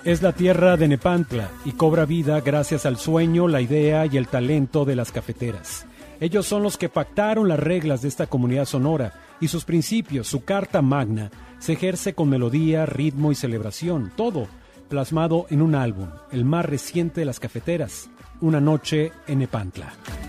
Es la tierra de Nepantla y cobra vida gracias al sueño, la idea y el talento de las cafeteras. Ellos son los que pactaron las reglas de esta comunidad sonora y sus principios, su carta magna, se ejerce con melodía, ritmo y celebración, todo plasmado en un álbum, el más reciente de las cafeteras, Una noche en Nepantla.